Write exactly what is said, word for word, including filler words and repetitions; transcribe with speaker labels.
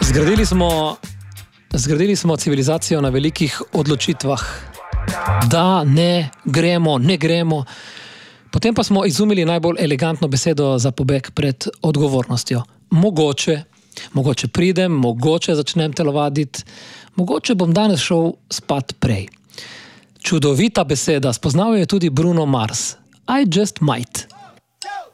Speaker 1: Zgradili smo, zgradili smo civilizacijo na velikih odločitvah. Da, ne, gremo, ne gremo. Potem pa smo izumili najbolj elegantno besedo za pobeg pred odgovornostjo. Mogoče, mogoče pridem, mogoče začnem telovaditi, mogoče bom danes šel spat prej. Čudovita beseda, spoznal je tudi Bruno Mars. I just might.